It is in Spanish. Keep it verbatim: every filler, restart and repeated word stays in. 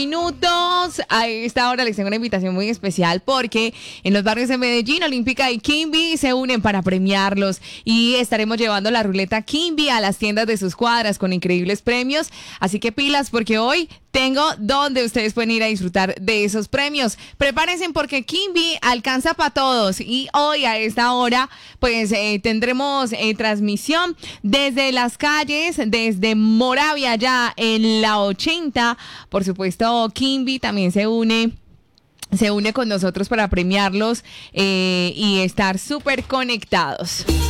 Minutos. A esta hora les tengo una invitación muy especial porque en los barrios de Medellín, Olímpica y Kimby se unen para premiarlos y estaremos llevando la ruleta Kimby a las tiendas de sus cuadras con increíbles premios. Así que pilas porque hoy tengo donde ustedes pueden ir a disfrutar de esos premios. Prepárense porque Kimby alcanza para todos y hoy a esta hora pues eh, tendremos eh, transmisión desde las calles, desde Moravia ya en la ochenta. Por supuesto, Kimby también se une. Se une con nosotros para premiarlos eh, y estar súper conectados.